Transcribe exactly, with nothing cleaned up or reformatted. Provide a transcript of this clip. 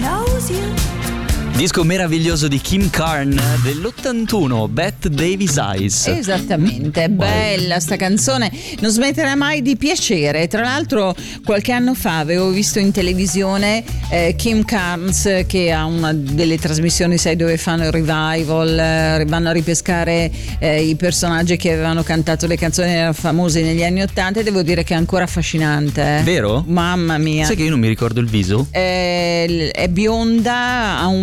knows you. Disco meraviglioso di Kim Carn dell'ottantuno, Bette Davis Eyes. Esattamente, bella sta canzone, non smetterà mai di piacere. Tra l'altro qualche anno fa avevo visto in televisione eh, Kim Carnes, che ha una delle trasmissioni, sai, dove fanno il revival, eh, vanno a ripescare eh, i personaggi che avevano cantato le canzoni famose negli anni ottanta, e devo dire che è ancora affascinante, eh. Vero? Mamma mia. Sai che io non mi ricordo il viso? Eh, è bionda, ha un